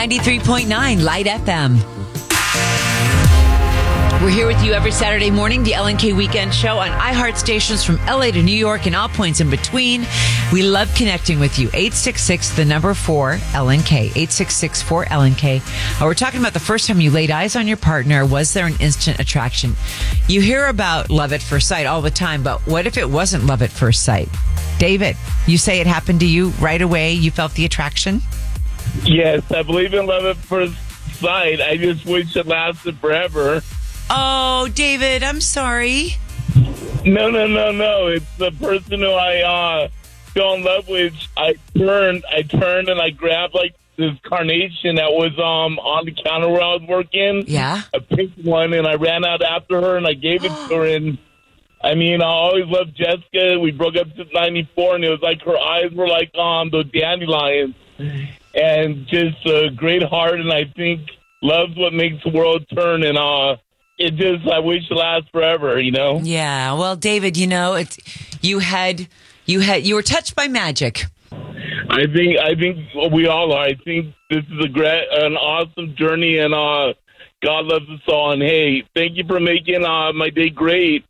93.9 Light FM. We're here with you every Saturday morning, the LNK Weekend Show on iHeart stations from LA to New York and all points in between. We love connecting with you. 866-4LNK. 866-4LNK. We're talking about the first time you laid eyes on your partner. Was there an instant attraction? You hear about love at first sight all the time, but what if it wasn't love at first sight? David, you say it happened to you right away. You felt the attraction? Yes, I believe in love at first sight. I just wish it lasted forever. Oh, David, I'm sorry. No. It's the person who I fell in love with. I turned and I grabbed like this carnation that was on the counter where I was working. Yeah. I picked one and I ran out after her and I gave it to her. And I mean, I always loved Jessica. We broke up since '94, and it was like her eyes were like the dandelions, and just a great heart. And I think love's what makes the world turn. And I wish it lasts forever, you know? Yeah. Well, David, you know, you were touched by magic. I think we all are. I think this is an awesome journey, and God loves us all. And hey, thank you for making my day great.